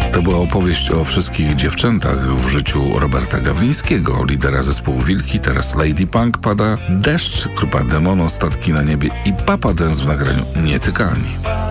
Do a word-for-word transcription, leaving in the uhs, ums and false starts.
To była opowieść o wszystkich dziewczętach w życiu Roberta Gawlińskiego, lidera zespołu Wilki. Teraz Lady Punk, pada deszcz, grupa Demono, statki na niebie i Papa Dance w nagraniu Nietykalni.